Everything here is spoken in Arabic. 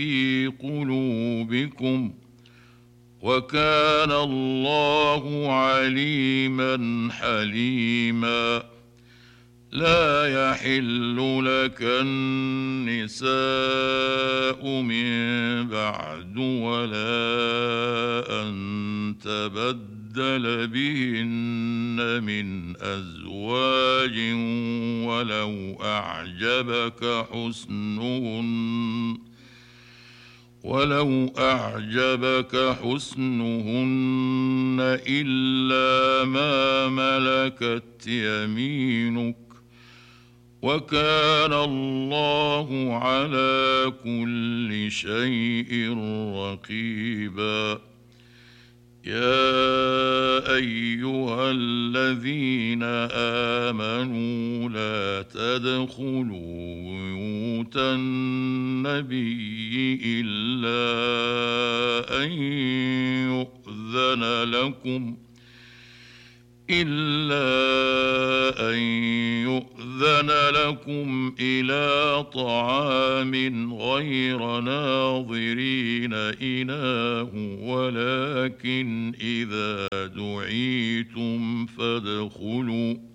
في قلوبكم وكان الله عليما حليما. لا يحل لك النساء من بعد ولا أن تبدل بهن من أزواج ولو أعجبك حسنهن إلا ما ملكت يمينك وكان الله على كل شيء رقيبا. يا أيها الذين آمنوا لا تدخلوا بيوت النبي إلا أن يؤذن لكم إلى طعام غير ناظرين إناه ولكن إذا دعيتم